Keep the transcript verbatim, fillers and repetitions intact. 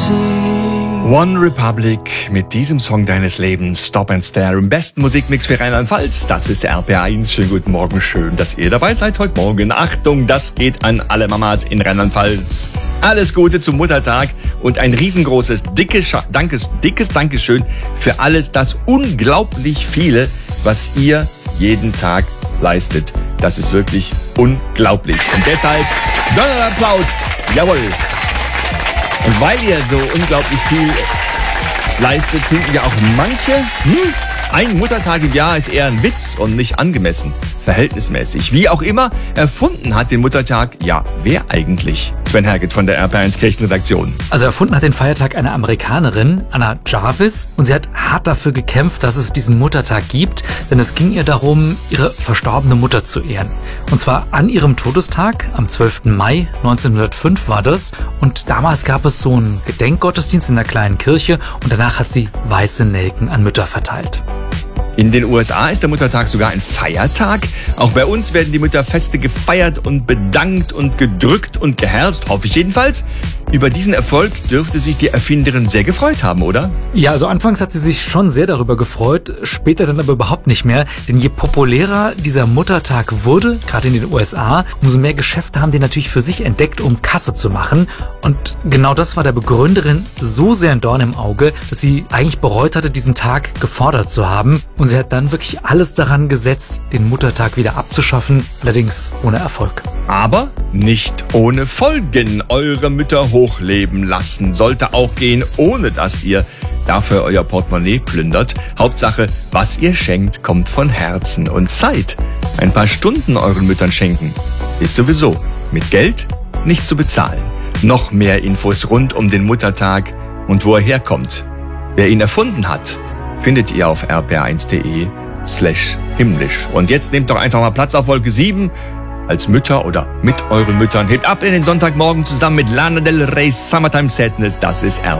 One Republic mit diesem Song deines Lebens, Stop and Stare, im besten Musikmix für Rheinland-Pfalz. Das ist R P R eins. Schönen guten Morgen, schön, dass ihr dabei seid heute Morgen. Achtung, das geht an alle Mamas in Rheinland-Pfalz. Alles Gute zum Muttertag und ein riesengroßes, dickes, Dankes, dickes Dankeschön für alles das unglaublich viele, was ihr jeden Tag leistet. Das ist wirklich unglaublich. Und deshalb Donnerapplaus. Jawohl. Und weil ihr so unglaublich viel leistet, finden ja auch manche, hm, ein Muttertag im Jahr ist eher ein Witz und nicht angemessen, verhältnismäßig. Wie auch immer, erfunden hat den Muttertag, ja, wer eigentlich? Sven Herget von der R P R eins Kirchenredaktion. Also erfunden hat den Feiertag eine Amerikanerin, Anna Jarvis, und sie hat hart dafür gekämpft, dass es diesen Muttertag gibt, denn es ging ihr darum, ihre verstorbene Mutter zu ehren. Und zwar an ihrem Todestag, am zwölften Mai neunzehnhundertfünf war das, und damals gab es so einen Gedenkgottesdienst in der kleinen Kirche und danach hat sie weiße Nelken an Mütter verteilt. In den U S A ist der Muttertag sogar ein Feiertag. Auch bei uns werden die Mutterfeste gefeiert und bedankt und gedrückt und geherzt, hoffe ich jedenfalls. Über diesen Erfolg dürfte sich die Erfinderin sehr gefreut haben, oder? Ja, also anfangs hat sie sich schon sehr darüber gefreut, später dann aber überhaupt nicht mehr. Denn je populärer dieser Muttertag wurde, gerade in den U S A, umso mehr Geschäfte haben die natürlich für sich entdeckt, um Kasse zu machen. Und genau das war der Begründerin so sehr ein Dorn im Auge, dass sie eigentlich bereut hatte, diesen Tag gefordert zu haben. Und sie hat dann wirklich alles daran gesetzt, den Muttertag wieder abzuschaffen, allerdings ohne Erfolg. Aber nicht ohne Folgen. Eure Mütter hochleben lassen sollte auch gehen, ohne dass ihr dafür euer Portemonnaie plündert. Hauptsache, was ihr schenkt, kommt von Herzen und Zeit. Ein paar Stunden euren Müttern schenken ist sowieso mit Geld nicht zu bezahlen. Noch mehr Infos rund um den Muttertag und wo er herkommt, wer ihn erfunden hat, findet ihr auf r p r eins punkt d e slash himmlisch. Und jetzt nehmt doch einfach mal Platz auf Wolke sieben. Als Mütter oder mit euren Müttern hebt ab in den Sonntagmorgen zusammen mit Lana Del Rey Summertime Sadness. Das ist R